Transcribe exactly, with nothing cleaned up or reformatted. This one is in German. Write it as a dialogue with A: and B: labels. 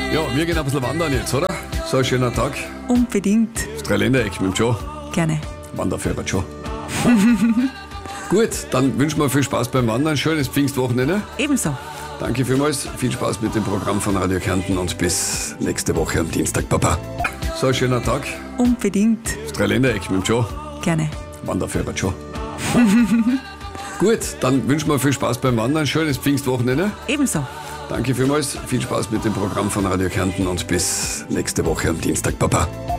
A: Ja, wir gehen ein bisschen wandern jetzt, oder? So ein schöner Tag.
B: Unbedingt.
A: Das Dreiländereck mit dem Joe.
B: Gerne.
A: Wanderführer Joe. Gut, dann wünschen wir viel Spaß beim Wandern. Schönes Pfingstwochenende.
B: Ebenso.
A: Danke vielmals. Viel Spaß mit dem Programm von Radio Kärnten und bis nächste Woche am Dienstag, Papa. So ein schöner Tag.
B: Unbedingt.
A: Das Dreiländereck mit dem Joe.
B: Gerne.
A: Wanderführer Joe. Gut, dann wünschen wir viel Spaß beim Wandern. Schönes Pfingstwochenende.
B: Ebenso.
A: Danke vielmals. Viel Spaß mit dem Programm von Radio Kärnten und bis nächste Woche am Dienstag, Papa.